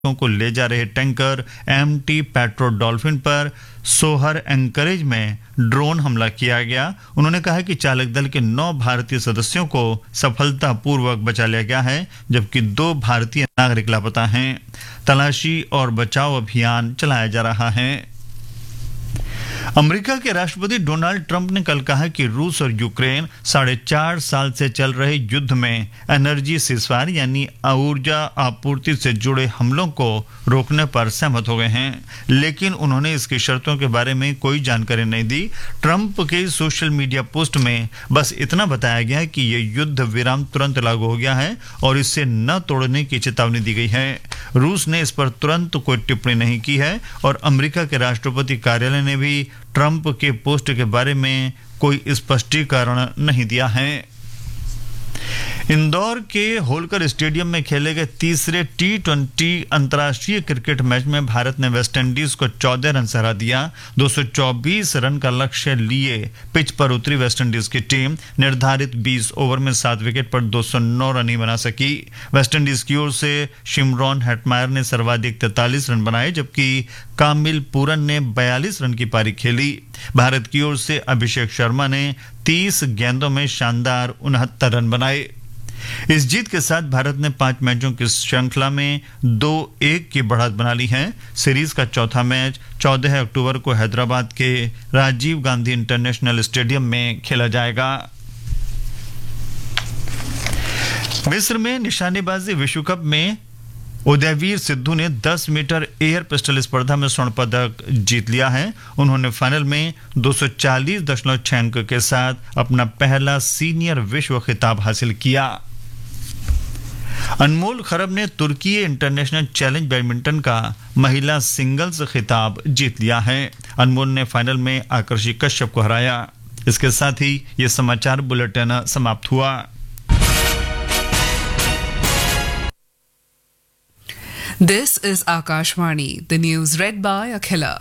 को ले जा रहे टैंकर एमटी पेट्रो डॉल्फिन पर सोहर एंकरेज में ड्रोन हमला किया गया। उन्होंने कहा कि चालक दल के 9 भारतीय सदस्यों को सफलतापूर्वक बचा लिया गया है, जबकि 2 भारतीय नागरिक लापता हैं। तलाशी और बचाव अभियान चलाया जा रहा है। अमेरिका के राष्ट्रपति डोनाल्ड ट्रंप ने कल कहा कि रूस और यूक्रेन 4.5 साल से चल रहे युद्ध में एनर्जी सीजफायर यानी ऊर्जा आपूर्ति से जुड़े हमलों को रोकने पर सहमत हो गए हैं, लेकिन उन्होंने इसकी शर्तों के बारे में कोई जानकारी नहीं दी। ट्रंप के सोशल मीडिया पोस्ट में बस इतना बताया गया कि यह युद्ध विराम तुरंत लागू हो गया है और इसे न तोड़ने की चेतावनी दी गई है। रूस ने इस पर तुरंत कोई टिप्पणी नहीं की है और अमेरिका के राष्ट्रपति कार्यालय ने भी ट्रंप के पोस्ट के बारे में कोई स्पष्टीकरण नहीं दिया है। इंदौर के होलकर स्टेडियम में खेले गए तीसरे T20 अंतर्राष्ट्रीय क्रिकेट मैच में भारत ने वेस्टइंडीज को 14 रन से हरा दिया। 224 रन का लक्ष्य लिए पिच पर उतरी वेस्टइंडीज की टीम निर्धारित 20 ओवर में 7 विकेट पर 209 रन ही बना सकी। वेस्टइंडीज की ओर से शिमरॉन हेटमायर ने सर्वाधिक 43 रन बनाए, जबकि कामिल पूरन ने 42 रन की पारी खेली। भारत की ओर से अभिषेक शर्मा ने 30 गेंदों में शानदार 69 रन बनाए। इस जीत के साथ भारत ने 5 मैचों की श्रृंखला में 2-1 की बढ़त बना ली है। सीरीज का चौथा मैच 14 अक्टूबर को हैदराबाद के राजीव गांधी इंटरनेशनल स्टेडियम में खेला जाएगा। मिस्र में निशानेबाजी विश्व कप में उदयवीर सिद्धू ने 10 मीटर एयर पिस्टल स्पर्धा में स्वर्ण पदक जीत लिया है। उन्होंने फाइनल में 240.6 अंक के साथ अपना पहला सीनियर विश्व खिताब हासिल किया। अनमोल खरब ने तुर्की इंटरनेशनल चैलेंज बैडमिंटन का महिला सिंगल्स खिताब जीत लिया है। अनमोल ने फाइनल में आकर्षि कश्यप को हराया। इसके साथ ही यह समाचार बुलेटिन समाप्त हुआ। This is Akashvani, the news read by Akhila.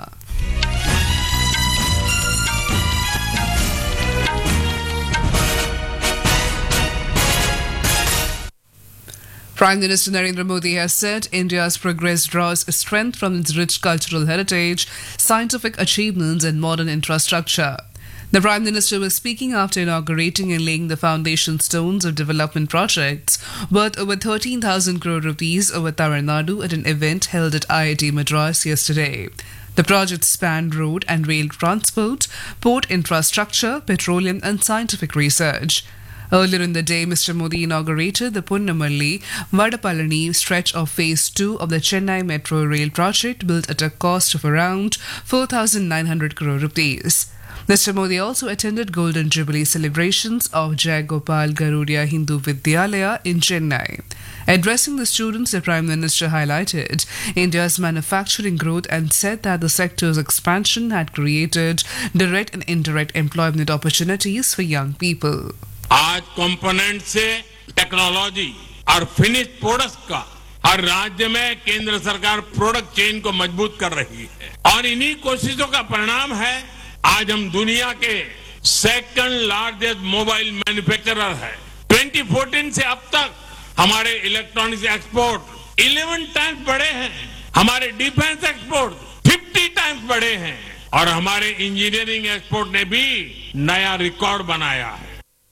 Prime Minister Narendra Modi has said India's progress draws strength from its rich cultural heritage, scientific achievements and modern infrastructure. The Prime Minister was speaking after inaugurating and laying the foundation stones of development projects worth over 13,000 crore rupees over Tamil Nadu at an event held at IIT Madras yesterday. The projects span road and rail transport, port infrastructure, petroleum and scientific research. Earlier in the day, Mr. Modi inaugurated the Punnamalli-Vadapalani stretch of Phase 2 of the Chennai Metro Rail project built at a cost of around 4,900 crore rupees. Mr. Modi also attended Golden Jubilee celebrations of Jai Gopal Garudia Hindu Vidyalaya in Chennai. Addressing the students, the Prime Minister highlighted India's manufacturing growth and said that the sector's expansion had created direct and indirect employment opportunities for young people. आज component से technology और finish products का हर राज्य में केंद्र सरकार product chain को मजबूत कर रही है और इन्हीं कोशिशों का परिणाम है आज हम दुनिया के सेकंड लार्जेस्ट मोबाइल मैन्युफैक्चरर है। 2014 से अब तक हमारे इलेक्ट्रॉनिक्स एक्सपोर्ट 11 टाइम्स बढ़े हैं, हमारे डिफेंस एक्सपोर्ट 50 टाइम्स बढ़े हैं और हमारे इंजीनियरिंग एक्सपोर्ट ने भी नया रिकॉर्ड बनाया है।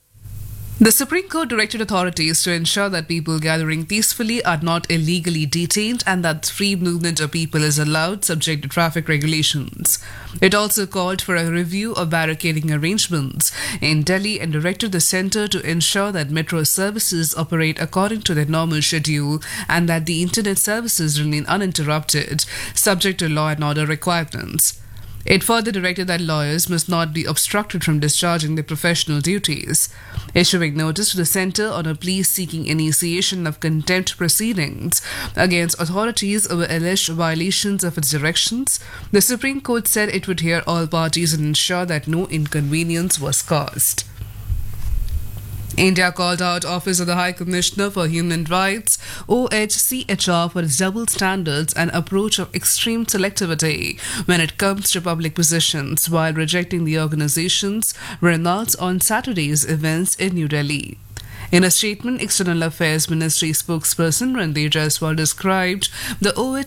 The Supreme Court directed authorities to ensure that people gathering peacefully are not illegally detained and that free movement of people is allowed subject to traffic regulations. It also called for a review of barricading arrangements in Delhi and directed the centre to ensure that metro services operate according to their normal schedule and that the internet services remain uninterrupted, subject to law and order requirements. It further directed that lawyers must not be obstructed from discharging their professional duties. Issuing notice to the centre on a plea seeking initiation of contempt proceedings against authorities over alleged violations of its directions, the Supreme Court said it would hear all parties and ensure that no inconvenience was caused. India called out Office of the High Commissioner for Human Rights (OHCHR) for its double standards and approach of extreme selectivity when it comes to public positions, while rejecting the organization's renounced on Saturday's events in New Delhi. In a statement, External Affairs Ministry spokesperson Randeep Jaiswal described the OH